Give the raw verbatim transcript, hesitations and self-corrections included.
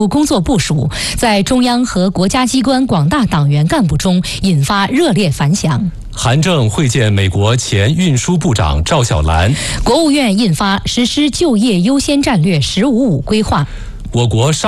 工作部署在中央和国家机关广大党员干部中引发热烈反响。 韩正会见美国前运输部长赵小兰。 国务院印发实施就业优先战略“十五五”规划。 我国上